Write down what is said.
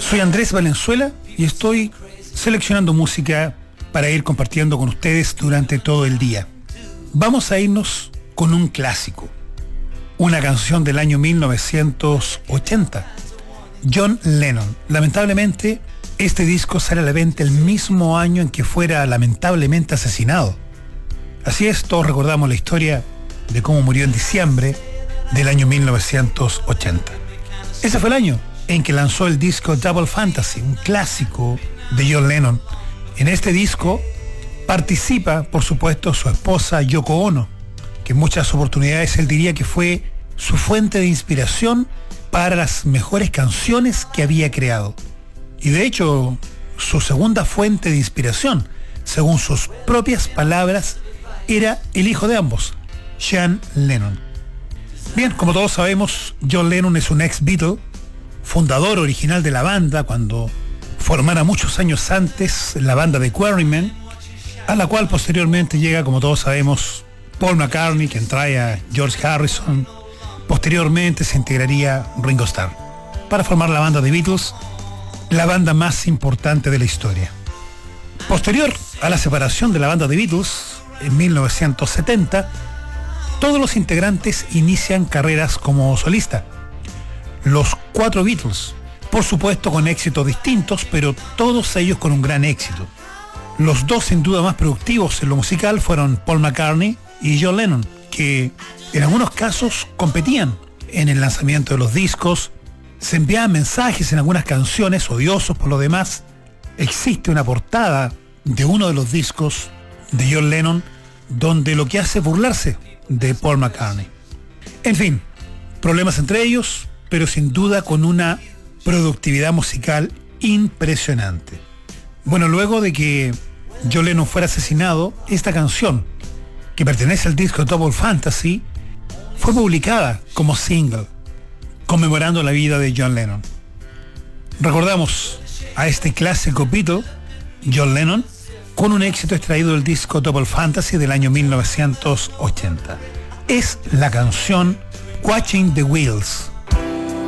Soy Andrés Valenzuela y estoy seleccionando música para ir compartiendo con ustedes durante todo el día. Vamos a irnos con un clásico, una canción del año 1980, John Lennon. Lamentablemente, este disco sale a la venta el mismo año en que fuera lamentablemente asesinado. Así es, todos recordamos la historia de cómo murió en diciembre del año 1980. Ese fue el año en que lanzó el disco Double Fantasy, un clásico de John Lennon. En este disco participa, por supuesto, su esposa Yoko Ono, que en muchas oportunidades él diría que fue su fuente de inspiración para las mejores canciones que había creado. Y de hecho, su segunda fuente de inspiración, según sus propias palabras, era el hijo de ambos, Sean Lennon. Bien, como todos sabemos, John Lennon es un ex-Beatle, fundador original de la banda cuando formara muchos años antes la banda de Quarrymen, a la cual posteriormente llega, como todos sabemos, Paul McCartney, quien trae a George Harrison. Posteriormente se integraría Ringo Starr para formar la banda de Beatles, la banda más importante de la historia. Posterior a la separación de la banda de Beatles, en 1970, todos los integrantes inician carreras como solista. Los 4 Beatles, por supuesto con éxitos distintos, pero todos ellos con un gran éxito. Los dos sin duda más productivos en lo musical fueron Paul McCartney y John Lennon, que en algunos casos competían en el lanzamiento de los discos, se enviaban mensajes en algunas canciones, odiosos por lo demás. Existe una portada de uno de los discos de John Lennon donde lo que hace es burlarse de Paul McCartney. En fin, problemas entre ellos, pero sin duda con una productividad musical impresionante. Bueno, luego de que John Lennon fuera asesinado, esta canción, que pertenece al disco Double Fantasy, fue publicada como single, conmemorando la vida de John Lennon. Recordamos a este clásico Beatle, John Lennon, con un éxito extraído del disco Double Fantasy del año 1980. Es la canción Watching the Wheels.